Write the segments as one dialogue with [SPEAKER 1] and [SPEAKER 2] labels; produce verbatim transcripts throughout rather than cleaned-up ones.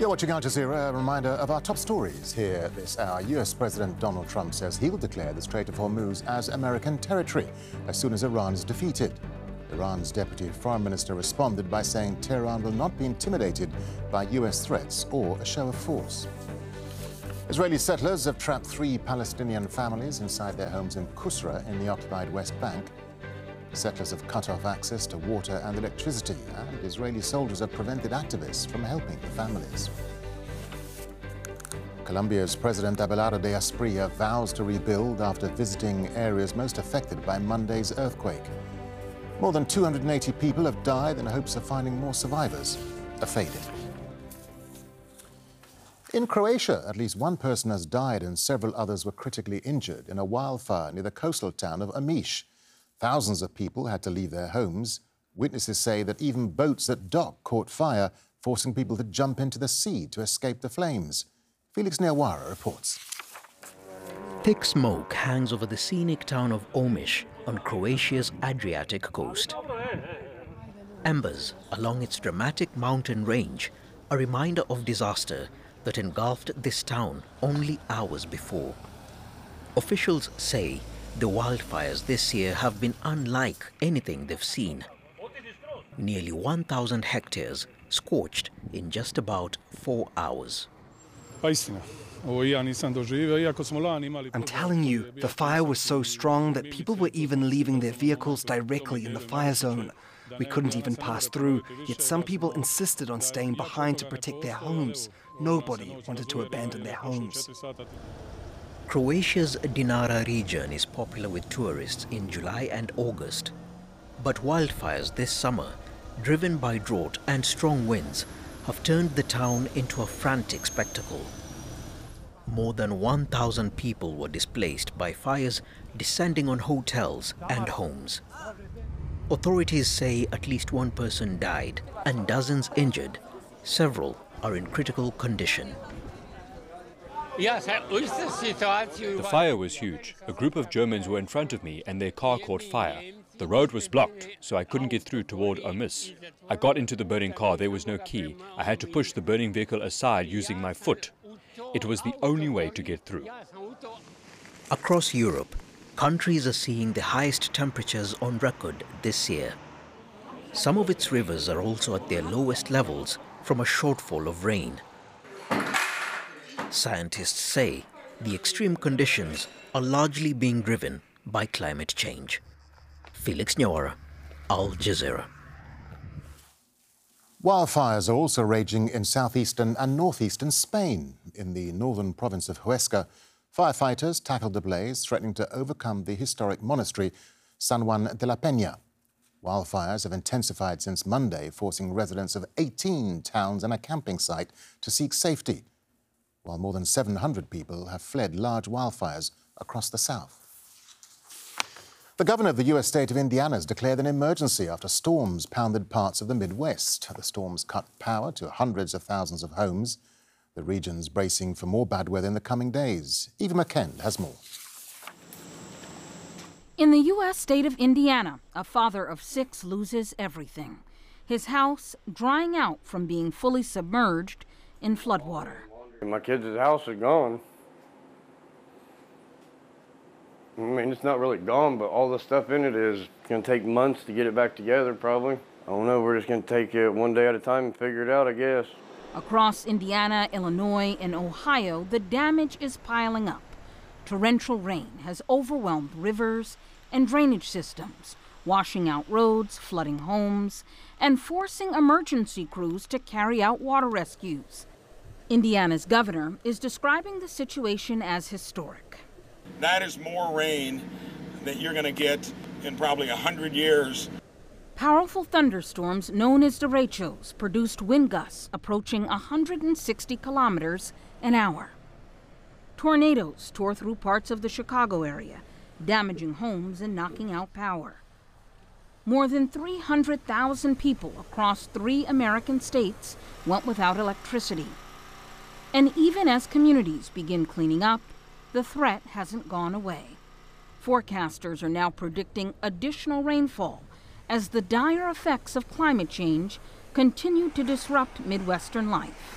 [SPEAKER 1] You're watching Al Jazeera, a reminder of our top stories here this hour. U S President Donald Trump says he will declare the Strait of Hormuz as American territory as soon as Iran is defeated. Iran's deputy foreign minister responded by saying Tehran will not be intimidated by U S threats or a show of force. Israeli settlers have trapped three Palestinian families inside their homes in Qusra in the occupied West Bank. Settlers have cut off access to water and electricity, and Israeli soldiers have prevented activists from helping the families. Colombia's President Abelardo Asprilla vows to rebuild after visiting areas most affected by Monday's earthquake. More than two hundred eighty people have died in hopes of finding more survivors are fading. In Croatia, at least one person has died and several others were critically injured in a wildfire near the coastal town of Omiš. Thousands of people had to leave their homes. Witnesses say that even boats at dock caught fire, forcing people to jump into the sea to escape the flames. Felix Niawara reports.
[SPEAKER 2] Thick smoke hangs over the scenic town of Omiš on Croatia's Adriatic coast. Embers along its dramatic mountain range, a reminder of disaster that engulfed this town only hours before. Officials say the wildfires this year have been unlike anything they've seen. Nearly one thousand hectares scorched in just about four hours.
[SPEAKER 3] I'm telling you, the fire was so strong that people were even leaving their vehicles directly in the fire zone. We couldn't even pass through, yet some people insisted on staying behind to protect their homes. Nobody wanted to abandon their homes.
[SPEAKER 2] Croatia's Dinara region is popular with tourists in July and August. But wildfires this summer, driven by drought and strong winds, have turned the town into a frantic spectacle. More than one thousand people were displaced by fires descending on hotels and homes. Authorities say at least one person died and dozens injured. Several are in critical condition.
[SPEAKER 4] The fire was huge. A group of Germans were in front of me and their car caught fire. The road was blocked, so I couldn't get through toward Omiš. I got into the burning car. There was no key. I had to push the burning vehicle aside using my foot. It was the only way to get through.
[SPEAKER 2] Across Europe, countries are seeing the highest temperatures on record this year. Some of its rivers are also at their lowest levels from a shortfall of rain. Scientists say the extreme conditions are largely being driven by climate change. Felix Niawara, Al Jazeera.
[SPEAKER 1] Wildfires are also raging in southeastern and northeastern Spain. In the northern province of Huesca, firefighters tackled the blaze, threatening to overcome the historic monastery San Juan de la Peña. Wildfires have intensified since Monday, forcing residents of eighteen towns and a camping site to seek safety, while more than seven hundred people have fled large wildfires across the south. The governor of the U S state of Indiana has declared an emergency after storms pounded parts of the Midwest. The storms cut power to hundreds of thousands of homes. The region's bracing for more bad weather in the coming days. Eva McKend has more.
[SPEAKER 5] In the U S state of Indiana, a father of six loses everything. His house drying out from being fully submerged in floodwater.
[SPEAKER 6] My kids' house is gone. I mean, it's not really gone, but all the stuff in it is going to take months to get it back together, probably. I don't know, we're just going to take it one day at a time and figure it out, I guess.
[SPEAKER 5] Across Indiana, Illinois, and Ohio, the damage is piling up. Torrential rain has overwhelmed rivers and drainage systems, washing out roads, flooding homes, and forcing emergency crews to carry out water rescues. Indiana's governor is describing the situation as historic.
[SPEAKER 7] That is more rain that you're going to get in probably a hundred years.
[SPEAKER 5] Powerful thunderstorms known as derechos produced wind gusts approaching one hundred sixty kilometers an hour. Tornadoes tore through parts of the Chicago area, damaging homes and knocking out power. More than three hundred thousand people across three American states went without electricity. And even as communities begin cleaning up, the threat hasn't gone away. Forecasters are now predicting additional rainfall as the dire effects of climate change continue to disrupt Midwestern life.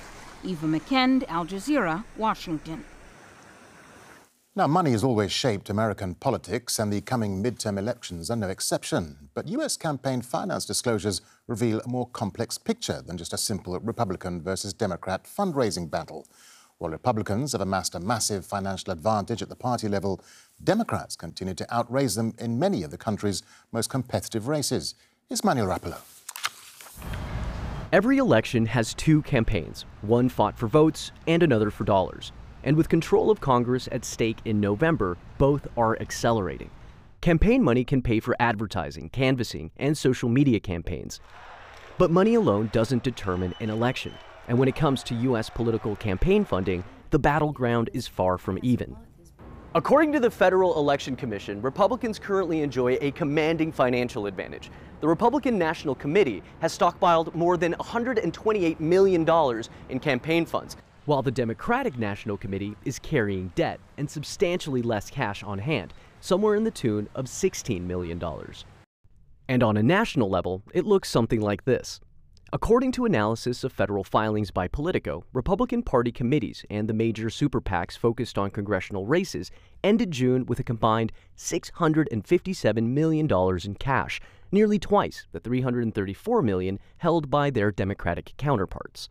[SPEAKER 5] Eva McKend, Al Jazeera, Washington.
[SPEAKER 1] Now, money has always shaped American politics, and the coming midterm elections are no exception. But U S campaign finance disclosures reveal a more complex picture than just a simple Republican versus Democrat fundraising battle. While Republicans have amassed a massive financial advantage at the party level, Democrats continue to outraise them in many of the country's most competitive races. Here's Manuel Rapallo.
[SPEAKER 8] Every election has two campaigns, one fought for votes and another for dollars. And with control of Congress at stake in November, both are accelerating. Campaign money can pay for advertising, canvassing, and social media campaigns. But money alone doesn't determine an election. And when it comes to U S political campaign funding, the battleground is far from even. According to the Federal Election Commission, Republicans currently enjoy a commanding financial advantage. The Republican National Committee has stockpiled more than one hundred twenty-eight million dollars in campaign funds, while the Democratic National Committee is carrying debt and substantially less cash on hand, somewhere in the tune of sixteen million dollars. And on a national level, it looks something like this. According to analysis of federal filings by Politico, Republican Party committees and the major super PACs focused on congressional races ended June with a combined six hundred fifty-seven million dollars in cash, nearly twice the three hundred thirty-four million dollars held by their Democratic counterparts.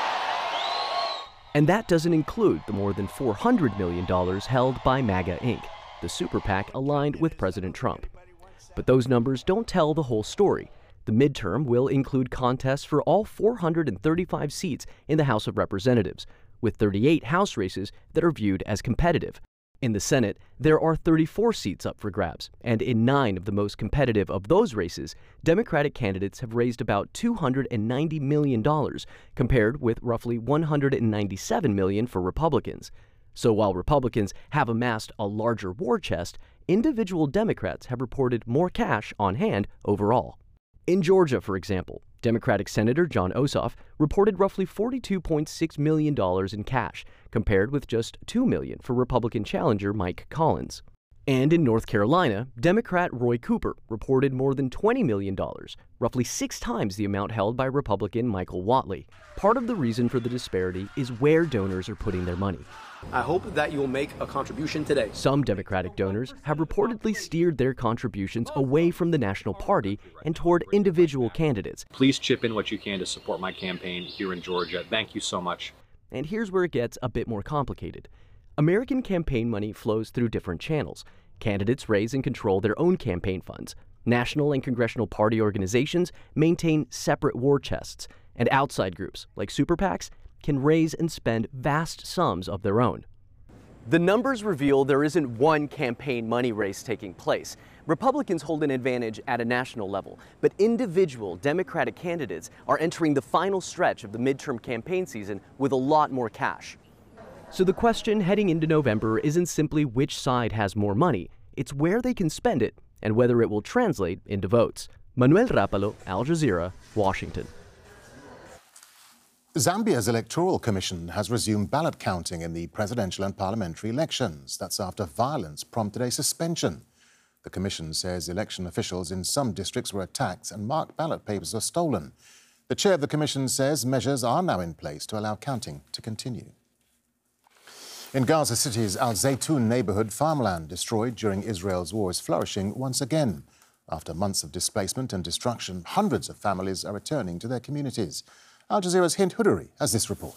[SPEAKER 8] And that doesn't include the more than four hundred million dollars held by MAGA Incorporated, the super PAC aligned with President Trump. But those numbers don't tell the whole story. The midterm will include contests for all four hundred thirty-five seats in the House of Representatives, with thirty-eight House races that are viewed as competitive. In the Senate, there are thirty-four seats up for grabs, and in nine of the most competitive of those races, Democratic candidates have raised about two hundred ninety million dollars, compared with roughly one hundred ninety-seven million dollars for Republicans. So while Republicans have amassed a larger war chest, individual Democrats have reported more cash on hand overall. In Georgia, for example, Democratic Senator Jon Ossoff reported roughly forty-two point six million dollars in cash, compared with just two million dollars for Republican challenger Mike Collins. And in North Carolina, Democrat Roy Cooper reported more than twenty million dollars, roughly six times the amount held by Republican Michael Whatley. Part of the reason for the disparity is where donors are putting their money.
[SPEAKER 9] I hope that you will make a contribution today.
[SPEAKER 8] Some Democratic donors have reportedly steered their contributions away from the national party and toward individual candidates.
[SPEAKER 10] Please chip in what you can to support my campaign here in Georgia. Thank you so much.
[SPEAKER 8] And here's where it gets a bit more complicated. American campaign money flows through different channels. Candidates raise and control their own campaign funds. National and congressional party organizations maintain separate war chests. And outside groups, like super PACs, can raise and spend vast sums of their own. The numbers reveal there isn't one campaign money race taking place. Republicans hold an advantage at a national level, but individual Democratic candidates are entering the final stretch of the midterm campaign season with a lot more cash. So the question heading into November isn't simply which side has more money, it's where they can spend it and whether it will translate into votes. Manuel Rapallo, Al Jazeera, Washington.
[SPEAKER 1] Zambia's Electoral Commission has resumed ballot counting in the presidential and parliamentary elections. That's after violence prompted a suspension. The commission says election officials in some districts were attacked and marked ballot papers were stolen. The chair of the commission says measures are now in place to allow counting to continue. In Gaza City's Al Zaytun neighborhood, farmland destroyed during Israel's war is flourishing once again. After months of displacement and destruction, hundreds of families are returning to their communities. Al Jazeera's Hind Hudari has this report.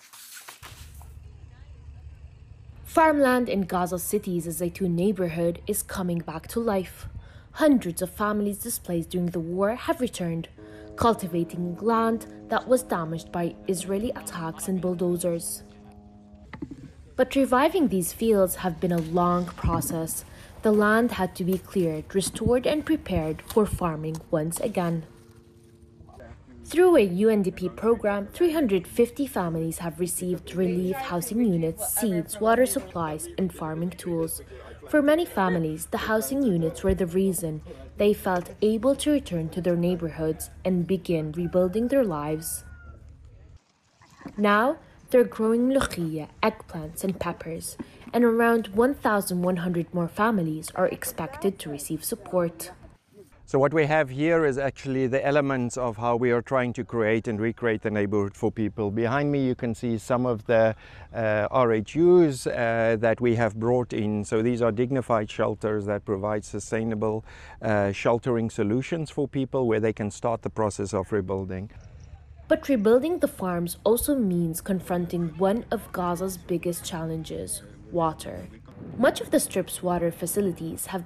[SPEAKER 11] Farmland in Gaza City's Zaytun neighborhood is coming back to life. Hundreds of families displaced during the war have returned, cultivating land that was damaged by Israeli attacks and bulldozers. But reviving these fields have been a long process. The land had to be cleared, restored and prepared for farming once again. Through a U N D P program, three hundred fifty families have received relief housing units, seeds, water supplies, and farming tools. For many families, the housing units were the reason they felt able to return to their neighborhoods and begin rebuilding their lives. Now, they're growing lochia, eggplants, and peppers, and around one thousand one hundred more families are expected to receive support.
[SPEAKER 12] So what we have here is actually the elements of how we are trying to create and recreate the neighborhood for people. Behind me you can see some of the uh, R H Us uh, that we have brought in. So these are dignified shelters that provide sustainable uh, sheltering solutions for people where they can start the process of rebuilding.
[SPEAKER 11] But rebuilding the farms also means confronting one of Gaza's biggest challenges: water. Much of the Strip's water facilities have